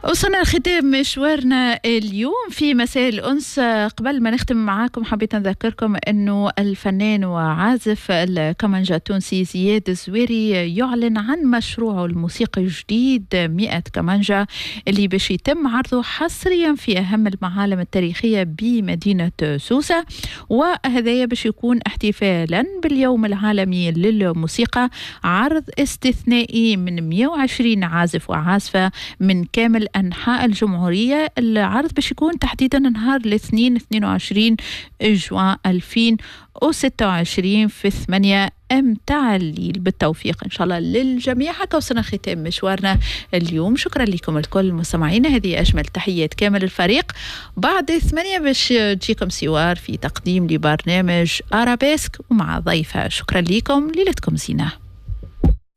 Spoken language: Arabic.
وصلنا لختام مشوارنا اليوم في مساء الأنس. قبل ما نختم معاكم حبيت نذكركم أنه الفنان وعازف الكمانجا التونسي زياد الزويري يعلن عن مشروعه الموسيقي الجديد 100 كمانجا اللي باش يتم عرضه حصريا في أهم المعالم التاريخية بمدينة سوسة، وهذا باش يكون احتفالا باليوم العالمي للموسيقى. عرض استثنائي من 120 عازف وعازفة من كامل أنحاء الجمهورية. العرض باش يكون تحديدا نهار الاثنين 22 جوان 2026 في 8 امتع الليل. بالتوفيق إن شاء الله للجميع. هكا وصلنا ختام مشوارنا اليوم. شكرا لكم الكل مستمعينا، هذه أجمل تحيات كامل الفريق. بعد 8 باش تجيكم سوار في تقديم لبرنامج أرابيسك ومع ضيفة. شكرا لكم، ليلتكم زينة.